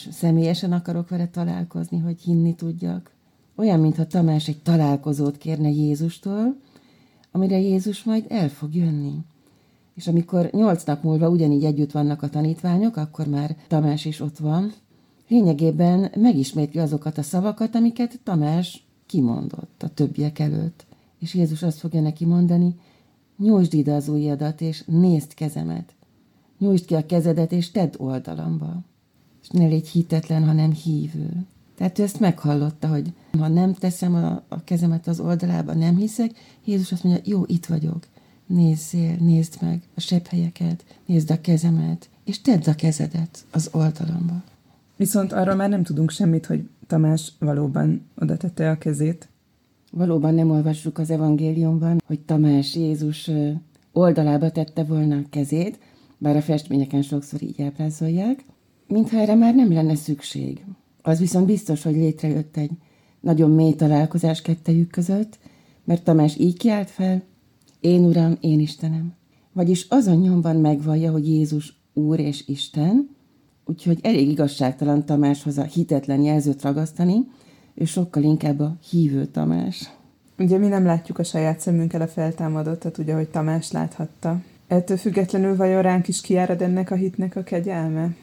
személyesen akarok vele találkozni, hogy hinni tudjak. Olyan, mintha Tamás egy találkozót kérne Jézustól, amire Jézus majd el fog jönni. És amikor 8 nap múlva ugyanígy együtt vannak a tanítványok, akkor már Tamás is ott van. Lényegében megismétli azokat a szavakat, amiket Tamás kimondott a többiek előtt. És Jézus azt fogja neki mondani, nyújtsd ide az ujjadat, és nézd kezemet. Nyújtsd ki a kezedet, és tedd oldalamba. És ne légy hitetlen, hanem hívő. Tehát ő ezt meghallotta, hogy ha nem teszem a kezemet az oldalába, nem hiszek, Jézus azt mondja, jó, itt vagyok. Nézzél, nézd meg a sebhelyeket, nézd a kezemet, és tedd a kezedet az oldalamba. Viszont arról már nem tudunk semmit, hogy Tamás valóban oda tette a kezét. Valóban nem olvassuk az evangéliumban, hogy Tamás Jézus oldalába tette volna a kezét, bár a festményeken sokszor így ábrázolják, mintha erre már nem lenne szükség. Az viszont biztos, hogy létrejött egy nagyon mély találkozás kettejük között, mert Tamás így kiált fel, én Uram, én Istenem. Vagyis azon nyomban megvallja, hogy Jézus Úr és Isten, úgyhogy elég igazságtalan Tamáshoz a hitetlen jelzőt ragasztani, ő sokkal inkább a hívő Tamás. Ugye mi nem látjuk a saját szemünkkel a feltámadottat, ugye, hogy Tamás láthatta. Ettől függetlenül vajon ránk is kiárad ennek a hitnek a kegyelme?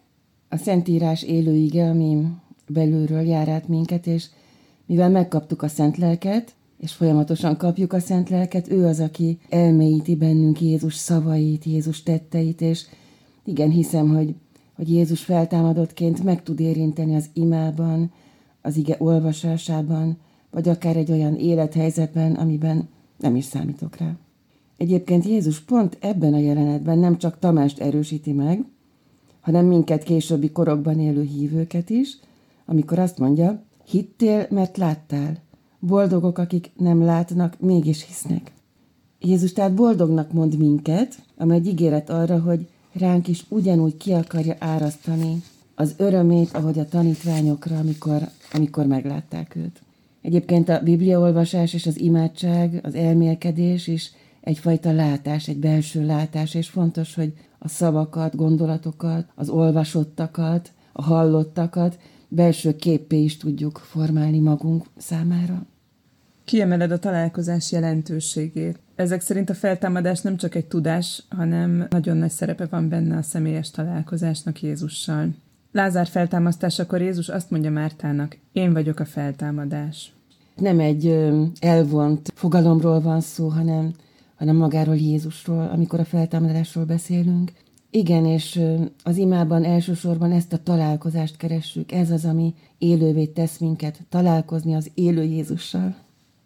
A Szentírás élő ige, ami belülről jár át minket, és mivel megkaptuk a Szent Lelket, és folyamatosan kapjuk a Szent Lelket, ő az, aki elmélyíti bennünk Jézus szavait, Jézus tetteit, és igen, hiszem, hogy Jézus feltámadottként meg tud érinteni az imában, az ige olvasásában, vagy akár egy olyan élethelyzetben, amiben nem is számítok rá. Egyébként Jézus pont ebben a jelenetben nem csak Tamást erősíti meg, hanem minket későbbi korokban élő hívőket is, amikor azt mondja, hittél, mert láttál. Boldogok, akik nem látnak, mégis hisznek. Jézus tehát boldognak mond minket, amely egy ígéret arra, hogy ránk is ugyanúgy ki akarja árasztani az örömét, ahogy a tanítványokra, amikor meglátták őt. Egyébként a bibliaolvasás és az imádság, az elmélkedés is egyfajta látás, egy belső látás, és fontos, hogy a szavakat, gondolatokat, az olvasottakat, a hallottakat belső képpé is tudjuk formálni magunk számára. Kiemeled a találkozás jelentőségét. Ezek szerint a feltámadás nem csak egy tudás, hanem nagyon nagy szerepe van benne a személyes találkozásnak Jézussal. Lázár feltámasztásakor Jézus azt mondja Mártának, én vagyok a feltámadás. Nem egy elvont fogalomról van szó, hanem magáról Jézusról, amikor a feltámadásról beszélünk. Igen, és az imában elsősorban ezt a találkozást keressük. Ez az, ami élővé tesz minket, találkozni az élő Jézussal.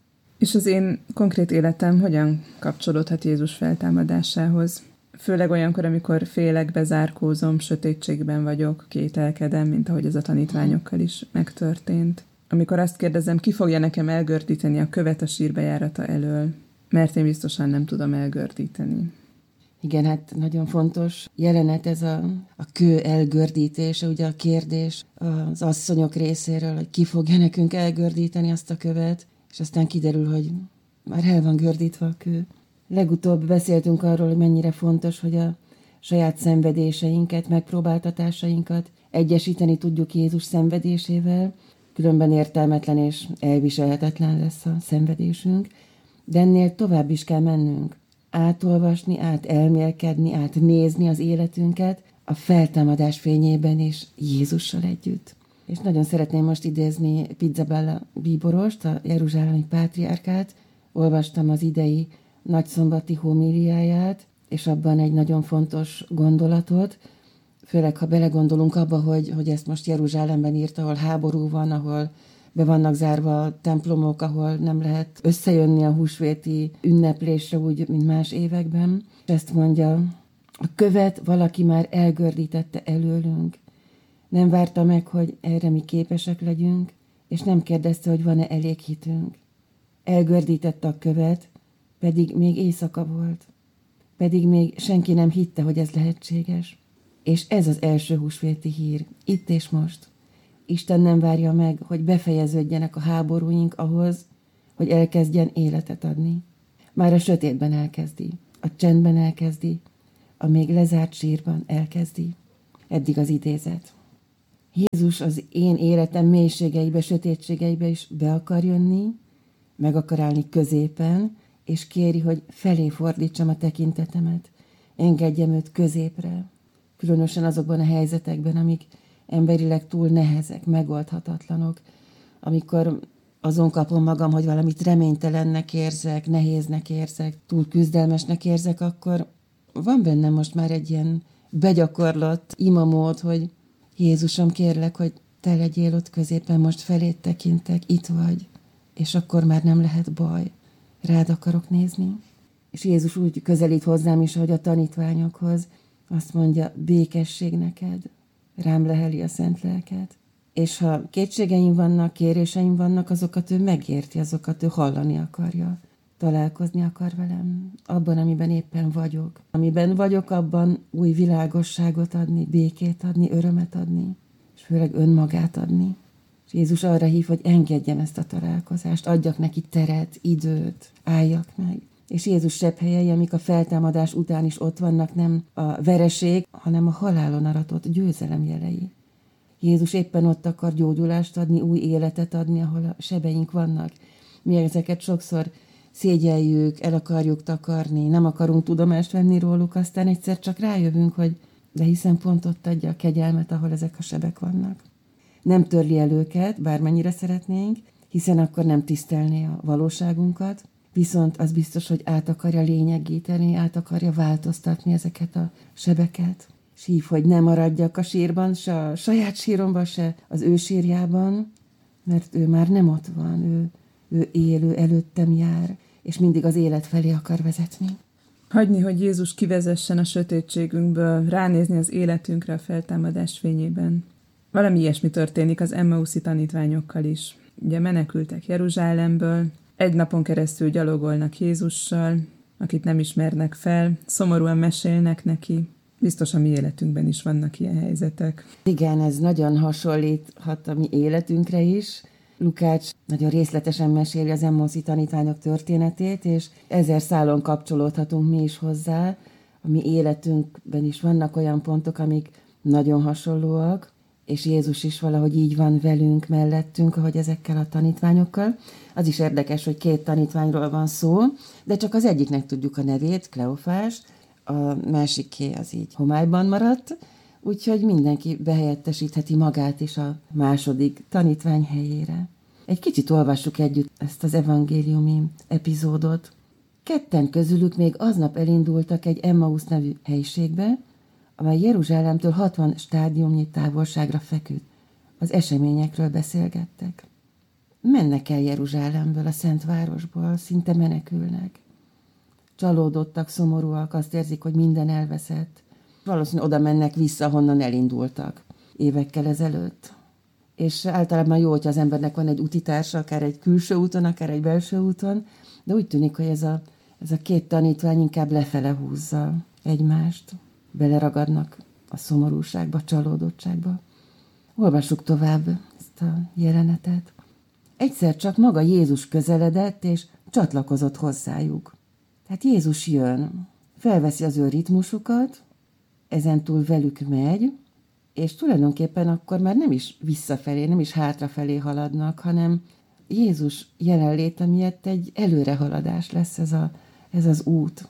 És az én konkrét életem hogyan kapcsolódhat Jézus feltámadásához? Főleg olyankor, amikor félek, bezárkózom, sötétségben vagyok, kételkedem, mint ahogy ez a tanítványokkal is megtörtént. Amikor azt kérdezem, ki fogja nekem elgördíteni a követ a sírbejárata elől, mert én biztosan nem tudom elgördíteni. Igen, hát nagyon fontos jelenet ez a kő elgördítése, ugye a kérdés az asszonyok részéről, hogy ki fogja nekünk elgördíteni azt a követ, és aztán kiderül, hogy már el van gördítve a kő. Legutóbb beszéltünk arról, hogy mennyire fontos, hogy a saját szenvedéseinket, megpróbáltatásainkat egyesíteni tudjuk Jézus szenvedésével, különben értelmetlen és elviselhetetlen lesz a szenvedésünk, de ennél tovább is kell mennünk. Átolvasni, átelmélkedni, átnézni az életünket a feltámadás fényében és Jézussal együtt. És nagyon szeretném most idézni Pizzaballa bíborost, a jeruzsálemi pátriárkát. Olvastam az idei nagyszombati homíliáját, és abban egy nagyon fontos gondolatot, főleg ha belegondolunk abba, hogy ezt most Jeruzsálemben írt, ahol háború van, ahol be vannak zárva a templomok, ahol nem lehet összejönni a húsvéti ünneplésre úgy, mint más években. Ezt mondja, a követ valaki már elgördítette előlünk. Nem várta meg, hogy erre mi képesek legyünk, és nem kérdezte, hogy van-e elég hitünk. Elgördítette a követ, pedig még éjszaka volt. Pedig még senki nem hitte, hogy ez lehetséges. És ez az első húsvéti hír, itt és most. Isten nem várja meg, hogy befejeződjenek a háborúink ahhoz, hogy elkezdjen életet adni. Már a sötétben elkezdi, a csendben elkezdi, a még lezárt sírban elkezdi. Eddig az idézet. Jézus az én életem mélységeibe, sötétségeibe is be akar jönni, meg akar állni középen, és kéri, hogy felé fordítsam a tekintetemet, engedjem őt középre, különösen azokban a helyzetekben, amik emberileg túl nehezek, megoldhatatlanok, amikor azon kapom magam, hogy valamit reménytelennek érzek, nehéznek érzek, túl küzdelmesnek érzek, akkor van bennem most már egy ilyen begyakorlott imamód, hogy Jézusom, kérlek, hogy te legyél ott középen, most felét tekintek, itt vagy, és akkor már nem lehet baj. Rád akarok nézni. És Jézus úgy közelít hozzám is, hogy a tanítványokhoz azt mondja, békesség neked, rám leheli a szent lelket. És ha kétségeim vannak, kéréseim vannak, azokat ő megérti, azokat ő hallani akarja. Találkozni akar velem, abban, amiben éppen vagyok. Amiben vagyok, abban új világosságot adni, békét adni, örömet adni, és főleg önmagát adni. És Jézus arra hív, hogy engedjem ezt a találkozást, adjak neki teret, időt, álljak meg. És Jézus sebhelyei, amik a feltámadás után is ott vannak, nem a vereség, hanem a halálon aratott győzelem jelei. Jézus éppen ott akar gyógyulást adni, új életet adni, ahol a sebeink vannak. Mi ezeket sokszor szégyeljük, el akarjuk takarni, nem akarunk tudomást venni róluk, aztán egyszer csak rájövünk, hogy de hiszen pont ott adja a kegyelmet, ahol ezek a sebek vannak. Nem törli el őket, bármennyire szeretnénk, hiszen akkor nem tisztelné a valóságunkat, viszont az biztos, hogy át akarja lényegíteni, át akarja változtatni ezeket a sebeket. És hív, hogy ne maradjak a sírban, se a saját síromban, se az ő sírjában, mert ő már nem ott van, ő élő, előttem jár, és mindig az élet felé akar vezetni. Hagyni, hogy Jézus kivezessen a sötétségünkből, ránézni az életünkre a feltámadás fényében. Valami ilyesmi történik az Emmauszi tanítványokkal is. Ugye menekültek Jeruzsálemből, egy napon keresztül gyalogolnak Jézussal, akit nem ismernek fel, szomorúan mesélnek neki. Biztos a mi életünkben is vannak ilyen helyzetek. Igen, ez nagyon hasonlíthat a mi életünkre is. Lukács nagyon részletesen meséli az Emmauszi tanítványok történetét, és 1000 szálon kapcsolódhatunk mi is hozzá. A mi életünkben is vannak olyan pontok, amik nagyon hasonlóak, és Jézus is valahogy így van velünk, mellettünk, ahogy ezekkel a tanítványokkal. Az is érdekes, hogy 2 tanítványról van szó, de csak az egyiknek tudjuk a nevét, Kleofás, a másiké az így homályban maradt, úgyhogy mindenki behelyettesítheti magát is a második tanítvány helyére. Egy kicsit olvassuk együtt ezt az evangéliumi epizódot. 2 közülük még aznap elindultak egy Emmaus nevű helyiségbe, amely Jeruzsálemtől 60 stádiumnyi távolságra feküdt. Az eseményekről beszélgettek. Mennek el Jeruzsálemből, a Szent Városból, szinte menekülnek. Csalódottak, szomorúak, azt érzik, hogy minden elveszett. Valószínűleg oda mennek vissza, honnan elindultak évekkel ezelőtt. És általában jó, hogyha az embernek van egy utitársa, akár egy külső úton, akár egy belső úton, de úgy tűnik, hogy ez a 2 tanítvány inkább lefele húzza egymást. Beleragadnak a szomorúságba, csalódottságba. Olvassuk tovább ezt a jelenetet. Egyszer csak maga Jézus közeledett, és csatlakozott hozzájuk. Tehát Jézus jön, felveszi az ő ritmusukat, ezentúl velük megy, és tulajdonképpen akkor már nem is visszafelé, nem is hátrafelé haladnak, hanem Jézus jelenléte miatt egy előrehaladás lesz ez az út.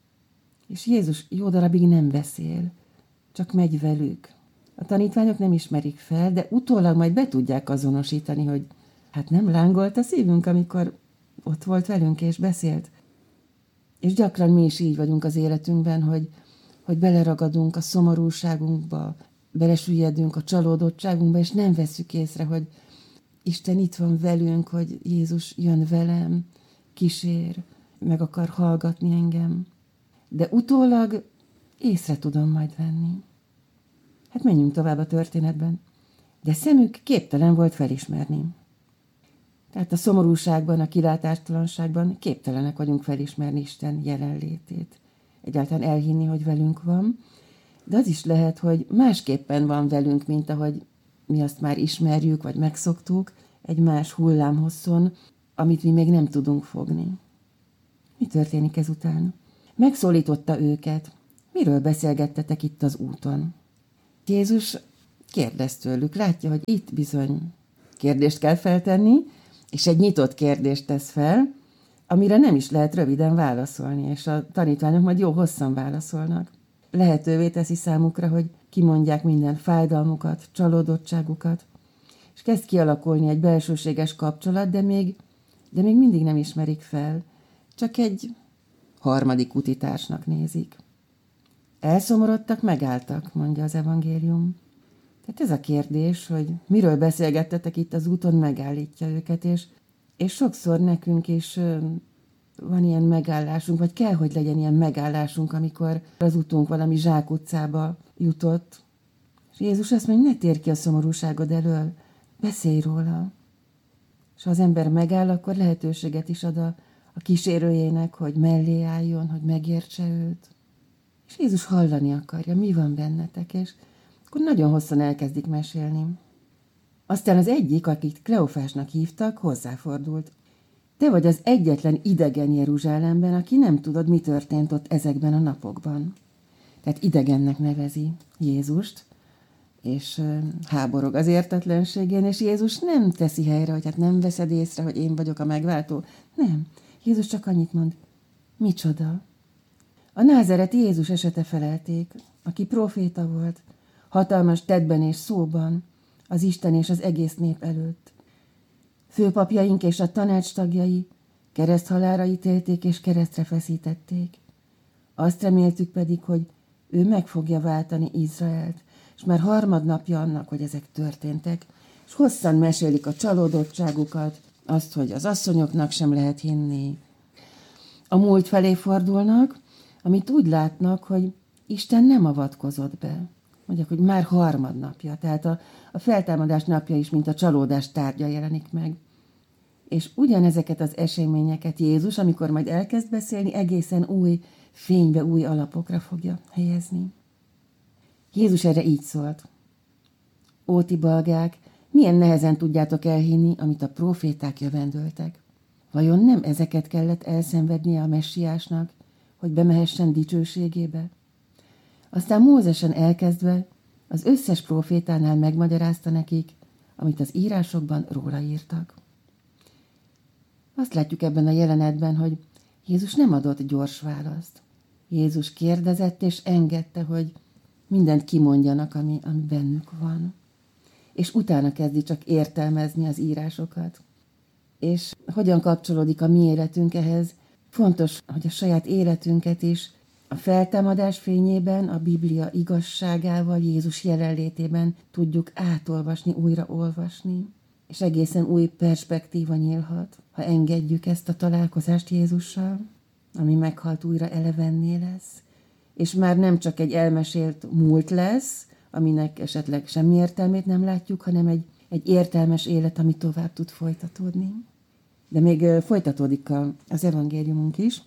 És Jézus jó darabig nem beszél, csak megy velük. A tanítványok nem ismerik fel, de utólag majd be tudják azonosítani, hogy hát nem lángolt a szívünk, amikor ott volt velünk és beszélt. És gyakran mi is így vagyunk az életünkben, hogy beleragadunk a szomorúságunkba, belesüllyedünk a csalódottságunkba, és nem vesszük észre, hogy Isten itt van velünk, hogy Jézus jön velem, kísér, meg akar hallgatni engem. De utólag észre tudom majd venni. Hát menjünk tovább a történetben. De szemük képtelen volt felismerni. Tehát a szomorúságban, a kilátástalanságban képtelenek vagyunk felismerni Isten jelenlétét. Egyáltalán elhinni, hogy velünk van. De az is lehet, hogy másképpen van velünk, mint ahogy mi azt már ismerjük, vagy megszoktuk, egy más hullámhosszon, amit mi még nem tudunk fogni. Mi történik ezután? Megszólította őket. Miről beszélgettetek itt az úton? Jézus kérdez tőlük, látja, hogy itt bizony kérdést kell feltenni, és egy nyitott kérdést tesz fel, amire nem is lehet röviden válaszolni, és a tanítványok majd jó hosszan válaszolnak. Lehetővé teszi számukra, hogy kimondják minden fájdalmukat, csalódottságukat, és kezd kialakulni egy belsőséges kapcsolat, de még mindig nem ismerik fel, csak egy harmadik utitársnak nézik. Elszomorodtak, megálltak, mondja az evangélium. Tehát ez a kérdés, hogy miről beszélgettetek itt az úton, megállítja őket, és sokszor nekünk is van ilyen megállásunk, vagy kell, hogy legyen ilyen megállásunk, amikor az utunk valami zsákutcába jutott. És Jézus azt mondja, ne térj ki a szomorúságod elől, beszélj róla. És ha az ember megáll, akkor lehetőséget is ad a kísérőjének, hogy mellé álljon, hogy megértse őt. És Jézus hallani akarja, mi van bennetek, és akkor nagyon hosszan elkezdik mesélni. Aztán az egyik, akit Kleofásnak hívtak, hozzáfordult. Te vagy az egyetlen idegen Jeruzsálemben, aki nem tudod, mi történt ott ezekben a napokban. Tehát idegennek nevezi Jézust, és háborog az értetlenségén, és Jézus nem teszi helyre, hogy hát nem veszed észre, hogy én vagyok a megváltó. Nem. Jézus csak annyit mond, micsoda? A názáreti Jézus esete felelték, aki próféta volt, hatalmas tettben és szóban, az Isten és az egész nép előtt. Főpapjaink és a tanács tagjai kereszthalálra ítélték és keresztre feszítették. Azt reméltük pedig, hogy ő meg fogja váltani Izraelt, és már harmadnapja annak, hogy ezek történtek, és hosszan mesélik a csalódottságukat, azt, hogy az asszonyoknak sem lehet hinni. A múlt felé fordulnak, amit úgy látnak, hogy Isten nem avatkozott be. Mondják, hogy már harmadnapja, tehát a feltámadás napja is, mint a csalódás tárgya jelenik meg. És ugyanezeket az eseményeket Jézus, amikor majd elkezd beszélni, egészen új fénybe, új alapokra fogja helyezni. Jézus erre így szólt. Ó, ti balgák, milyen nehezen tudjátok elhinni, amit a próféták jövendöltek. Vajon nem ezeket kellett elszenvednie a messiásnak, hogy bemehessen dicsőségébe? Aztán Mózesen elkezdve az összes prófétánál megmagyarázta nekik, amit az írásokban róla írtak. Azt látjuk ebben a jelenetben, hogy Jézus nem adott gyors választ. Jézus kérdezett és engedte, hogy mindent kimondjanak, ami bennük van. És utána kezdi csak értelmezni az írásokat. És hogyan kapcsolódik a mi életünk ehhez? Fontos, hogy a saját életünket is a feltámadás fényében, a Biblia igazságával, Jézus jelenlétében tudjuk átolvasni, újraolvasni. És egészen új perspektíva nyílhat, ha engedjük ezt a találkozást Jézussal, ami meghalt újra elevenné lesz, és már nem csak egy elmesélt múlt lesz, aminek esetleg semmi értelmét nem látjuk, hanem egy értelmes élet, ami tovább tud folytatódni. De még folytatódik az evangéliumunk is.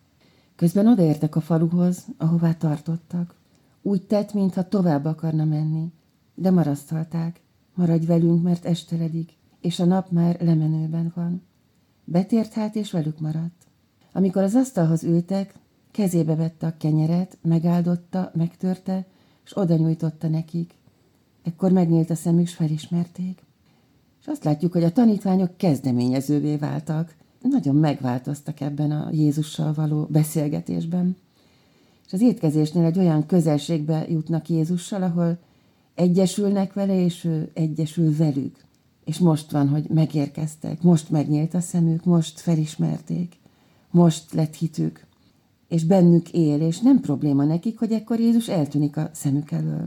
Közben odaértek a faluhoz, ahová tartottak. Úgy tett, mintha tovább akarna menni, de marasztalták. Maradj velünk, mert esteledik, és a nap már lemenőben van. Betért hát, és velük maradt. Amikor az asztalhoz ültek, kezébe vette a kenyeret, megáldotta, megtörte, és oda nyújtotta nekik. Ekkor megnyílt a szemük, s felismerték. És azt látjuk, hogy a tanítványok kezdeményezővé váltak. Nagyon megváltoztak ebben a Jézussal való beszélgetésben. És az étkezésnél egy olyan közelségbe jutnak Jézussal, ahol egyesülnek vele, és ő egyesül velük. És most van, hogy megérkeztek, most megnyílt a szemük, most felismerték, most lett hitük, és bennük él, és nem probléma nekik, hogy ekkor Jézus eltűnik a szemük elől.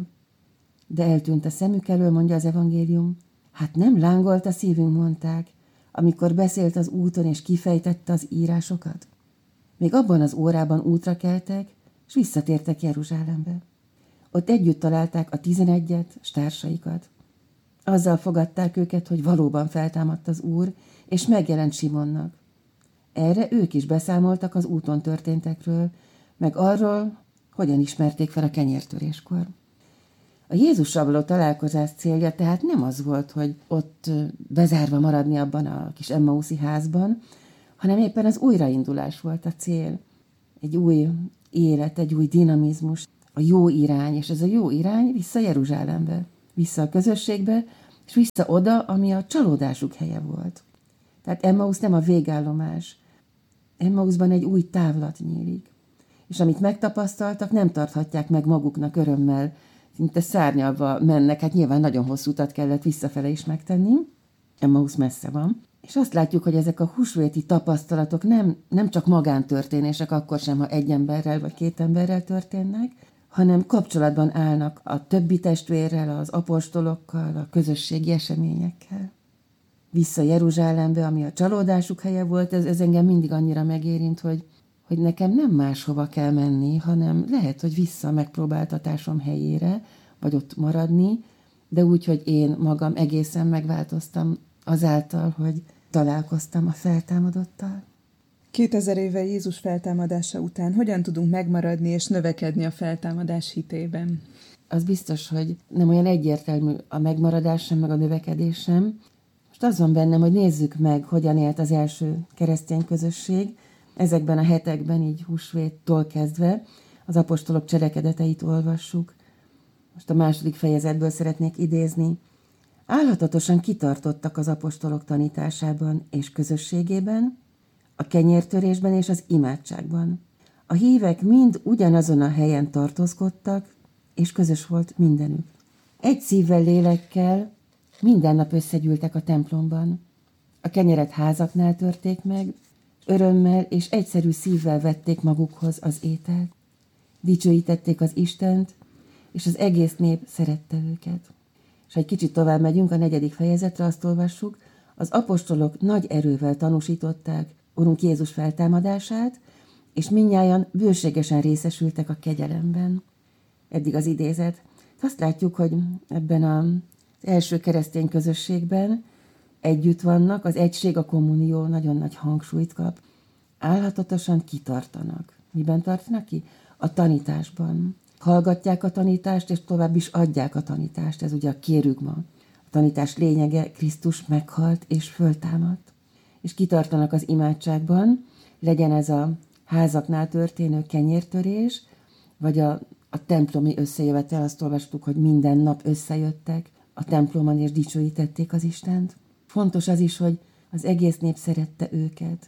De eltűnt a szemük elől, mondja az evangélium. Hát nem lángolt a szívünk, mondták, amikor beszélt az úton, és kifejtette az írásokat. Még abban az órában útra keltek, és visszatértek Jeruzsálembe. Ott együtt találták a 11-et, s társaikat. Azzal fogadták őket, hogy valóban feltámadt az Úr, és megjelent Simonnak. Erre ők is beszámoltak az úton történtekről, meg arról, hogyan ismerték fel a kenyértöréskor. A Jézussal való találkozás célja tehát nem az volt, hogy ott bezárva maradni abban a kis Emmauszi házban, hanem éppen az újraindulás volt a cél. Egy új élet, egy új dinamizmus, a jó irány, és ez a jó irány vissza Jeruzsálembe. vissza a közösségbe, és vissza oda, ami a csalódásuk helye volt. Tehát Emmaus nem a végállomás. Emmausban egy új távlat nyílik. És amit megtapasztaltak, nem tarthatják meg maguknak örömmel, szinte szárnyalva mennek, hát nyilván nagyon hosszú utat kellett visszafele is megtenni. Emmaus messze van. És azt látjuk, hogy ezek a húsvéti tapasztalatok nem csak magántörténések, akkor sem, ha egy emberrel vagy két emberrel történnek, hanem kapcsolatban állnak a többi testvérrel, az apostolokkal, a közösségi eseményekkel. Vissza Jeruzsálembe, ami a csalódásuk helye volt, ez engem mindig annyira megérint, hogy nekem nem máshova kell menni, hanem lehet, hogy vissza a megpróbáltatásom helyére, vagy ott maradni, de úgy, hogy én magam egészen megváltoztam azáltal, hogy találkoztam a feltámadottal. 2000 éve Jézus feltámadása után hogyan tudunk megmaradni és növekedni a feltámadás hitében? Az biztos, hogy nem olyan egyértelmű a megmaradás sem, meg a növekedés sem. Most az van bennem, hogy nézzük meg, hogyan élt az első keresztény közösség. Ezekben a hetekben, így húsvéttól kezdve, az apostolok cselekedeteit olvassuk. Most a 2. fejezetből szeretnék idézni. Álhatatosan kitartottak az apostolok tanításában és közösségében, a kenyértörésben és az imádságban. A hívek mind ugyanazon a helyen tartózkodtak, és közös volt mindenük. Egy szívvel, lélekkel minden nap összegyűltek a templomban. A kenyeret házaknál törték meg, örömmel és egyszerű szívvel vették magukhoz az ételt. Dicsőítették az Istent, és az egész nép szerette őket. És ha egy kicsit tovább megyünk, a 4. fejezetre azt olvassuk, az apostolok nagy erővel tanúsították Urunk Jézus feltámadását, és mindnyájan bőségesen részesültek a kegyelemben. Eddig az idézet. Azt látjuk, hogy ebben az első keresztény közösségben együtt vannak, az egység, a kommunió nagyon nagy hangsúlyt kap. Álhatatosan kitartanak. Miben tartanak ki? A tanításban. Hallgatják a tanítást, és tovább is adják a tanítást. Ez ugye a kérügma. A tanítás lényege, Krisztus meghalt és föltámadt. És kitartanak az imádságban, legyen ez a házaknál történő kenyértörés, vagy a templomi összejövetel, azt olvastuk, hogy minden nap összejöttek a templomon, és dicsőítették az Istent. Fontos az is, hogy az egész nép szerette őket.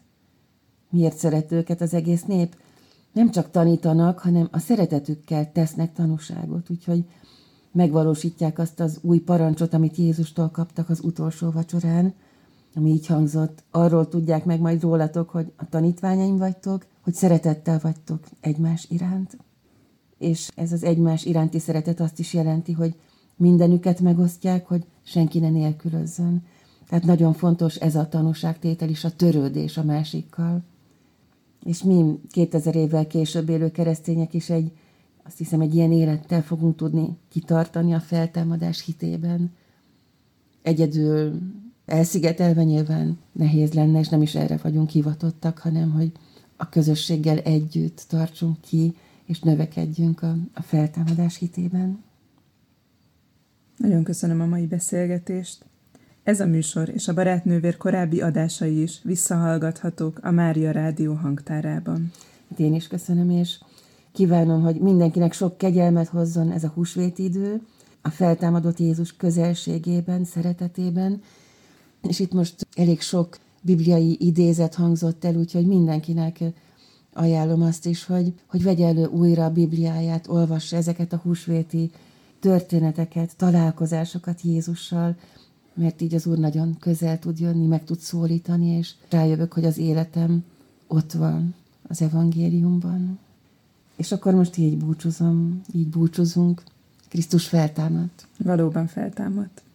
Miért szeret őket az egész nép? Nem csak tanítanak, hanem a szeretetükkel tesznek tanúságot, úgyhogy megvalósítják azt az új parancsot, amit Jézustól kaptak az utolsó vacsorán, ami így hangzott, arról tudják meg majd rólatok, hogy a tanítványaim vagytok, hogy szeretettel vagytok egymás iránt. És ez az egymás iránti szeretet azt is jelenti, hogy mindenüket megosztják, hogy senki ne nélkülözzön. Tehát nagyon fontos ez a tanúságtétel is, a törődés a másikkal. És mi 2000 évvel később élő keresztények is azt hiszem, egy ilyen élettel fogunk tudni kitartani a feltámadás hitében. Egyedül elszigetelve nyilván nehéz lenne, és nem is erre vagyunk hivatottak, hanem hogy a közösséggel együtt tartsunk ki, és növekedjünk a feltámadás hitében. Nagyon köszönöm a mai beszélgetést. Ez a műsor és a Barátnővér korábbi adásai is visszahallgathatók a Mária Rádió hangtárában. Én is köszönöm, és kívánom, hogy mindenkinek sok kegyelmet hozzon ez a húsvéti idő, a feltámadott Jézus közelségében, szeretetében, és itt most elég sok bibliai idézet hangzott el, úgyhogy mindenkinek ajánlom azt is, hogy vegye elő újra a Bibliáját, olvassa ezeket a húsvéti történeteket, találkozásokat Jézussal, mert így az Úr nagyon közel tud jönni, meg tud szólítani, és rájövök, hogy az életem ott van az evangéliumban. És akkor most így búcsúzunk. Krisztus feltámadt. Valóban feltámadt.